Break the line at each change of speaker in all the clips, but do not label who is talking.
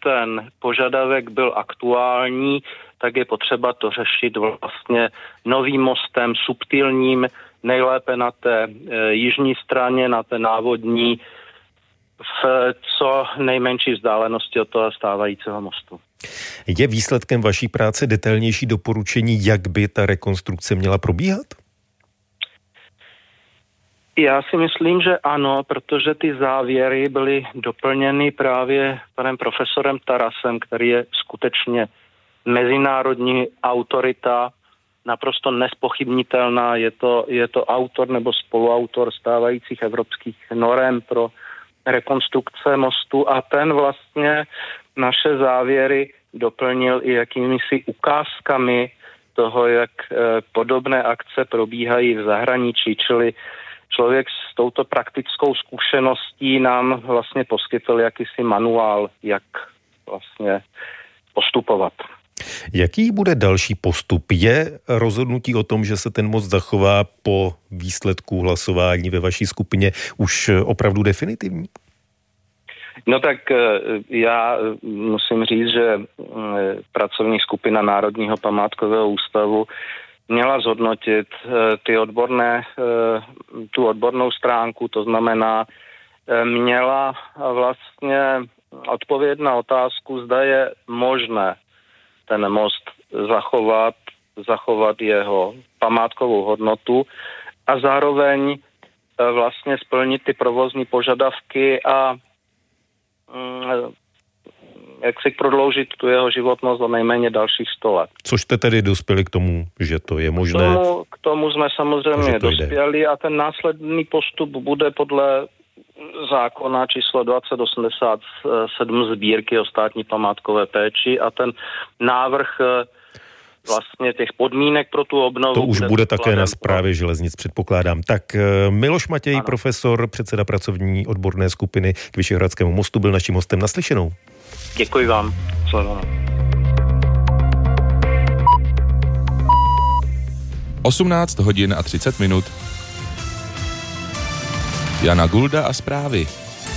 ten požadavek byl aktuální, tak je potřeba to řešit vlastně novým mostem, subtilním, nejlépe na té jižní straně, na té návodní, v co nejmenší vzdálenosti od toho stávajícího mostu.
Je výsledkem vaší práce detailnější doporučení, jak by ta rekonstrukce měla probíhat?
Já si myslím, že ano, protože ty závěry byly doplněny právě panem profesorem Tarasem, který je skutečně mezinárodní autorita, naprosto nezpochybnitelná. Je to autor nebo spoluautor stávajících evropských norem pro rekonstrukce mostu a ten vlastně naše závěry doplnil i jakýmisi ukázkami toho, jak podobné akce probíhají v zahraničí, čili člověk s touto praktickou zkušeností nám vlastně poskytl jakýsi manuál, jak vlastně postupovat.
Jaký bude další postup? Je rozhodnutí o tom, že se ten most zachová po výsledku hlasování ve vaší skupině už opravdu definitivní?
No tak já musím říct, že pracovní skupina Národního památkového ústavu měla zhodnotit tu odbornou stránku, to znamená, měla vlastně odpovědět na otázku, zda je možné ten most zachovat jeho památkovou hodnotu a zároveň vlastně splnit ty provozní požadavky a jak si prodloužit tu jeho životnost o nejméně dalších 100 let.
Což jste tedy dospěli k tomu, že to je možné?
K tomu jsme samozřejmě dospěli a ten následný postup bude podle zákona číslo 2087 sbírky o státní památkové péči a ten návrh vlastně těch podmínek pro tu obnovu.
To už bude také na Správě železnic, předpokládám. Tak Miloš Matěj, ano. Profesor, předseda pracovní odborné skupiny k Vyšehradskému mostu, byl naším hostem. Naslyšenou.
Děkuji vám. Sledanou.
18:30. Jana Gulda a zprávy.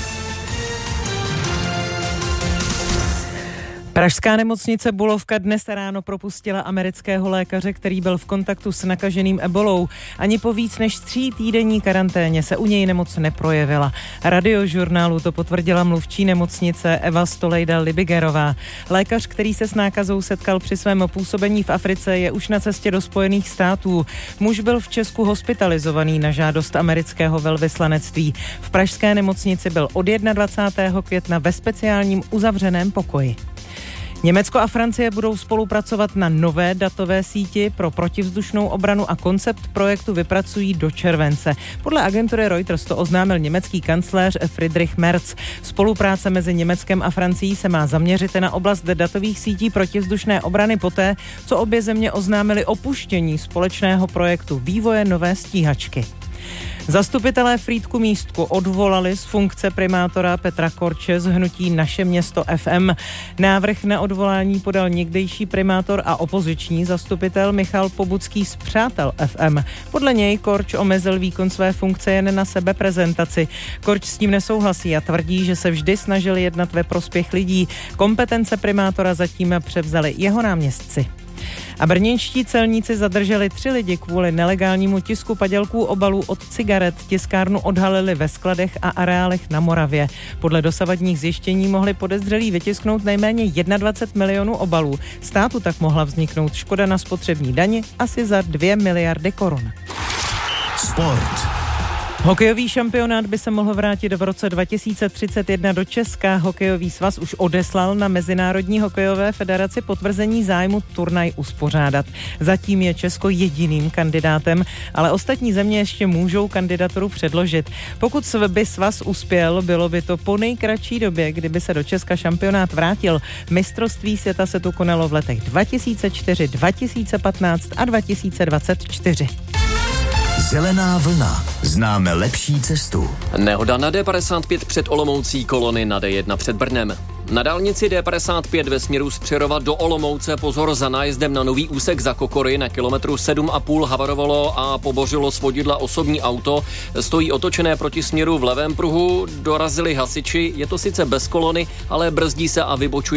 Pražská nemocnice Bulovka dnes ráno propustila amerického lékaře, který byl v kontaktu s nakaženým ebolou. Ani po víc než 3týdenní karanténě se u něj nemoc neprojevila. Radiožurnálu to potvrdila mluvčí nemocnice Eva Stolejda-Libigerová. Lékař, který se s nákazou setkal při svém působení v Africe, je už na cestě do Spojených států. Muž byl v Česku hospitalizovaný na žádost amerického velvyslanectví. V pražské nemocnici byl od 21. května ve speciálním uzavřeném pokoji. Německo a Francie budou spolupracovat na nové datové síti pro protivzdušnou obranu a koncept projektu vypracují do července. Podle agentury Reuters to oznámil německý kancléř Friedrich Merz. Spolupráce mezi Německem a Francií se má zaměřit na oblast datových sítí protivzdušné obrany poté, co obě země oznámily opuštění společného projektu vývoje nové stíhačky. Zastupitelé Frýdku Místku odvolali z funkce primátora Petra Korče z hnutí Naše město FM. Návrh na odvolání podal někdejší primátor a opoziční zastupitel Michal Pobucký z Přátel FM. Podle něj Korč omezil výkon své funkce jen na sebeprezentaci. Korč s tím nesouhlasí a tvrdí, že se vždy snažil jednat ve prospěch lidí. Kompetence primátora zatím převzali jeho náměstci. A brněnští celníci zadrželi 3 lidi kvůli nelegálnímu tisku padělků obalů od cigaret. Tiskárnu odhalili ve skladech a areálech na Moravě. Podle dosavadních zjištění mohli podezřelí vytisknout nejméně 21 milionů obalů. Státu tak mohla vzniknout škoda na spotřební dani asi za 2 miliardy korun.
Sport.
Hokejový šampionát by se mohl vrátit v roce 2031 do Česka. Hokejový svaz už odeslal na Mezinárodní hokejové federaci potvrzení zájmu turnaj uspořádat. Zatím je Česko jediným kandidátem, ale ostatní země ještě můžou kandidaturu předložit. Pokud by svaz uspěl, bylo by to po nejkratší době, kdyby se do Česka šampionát vrátil. Mistrovství světa se tu konalo v letech 2004, 2015 a 2024.
Zelená vlna. Známe lepší cestu.
Nehoda na D55 před Olomoucí, kolony na D1 před Brnem. Na dálnici D55 ve směru z Přerova do Olomouce pozor za nájezdem na nový úsek za Kokory na kilometru 7,5 havarovalo a pobořilo z vodidla osobní auto. Stojí otočené proti směru v levém pruhu, dorazili hasiči, je to sice bez kolony, ale brzdí se a vybočuje